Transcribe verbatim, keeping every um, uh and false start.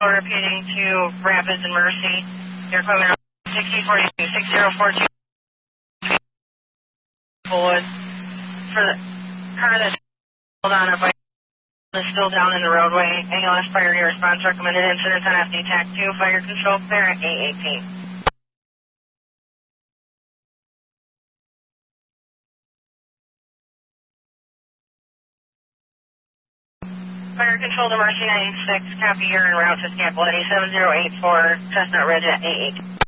repeating to Rapids and Mercy. Your equipment sixty forty-two, six zero four two. Wood. For the car that's hold on a bike is still down in the roadway. A L S priority response recommended incident on F D T A C two. Fire control clear at eight eighteen. Fire control to Mercy ninety-six. Copy, you're en route to Scapelletti seven zero eight four. Chestnut Ridge at eight eighteen.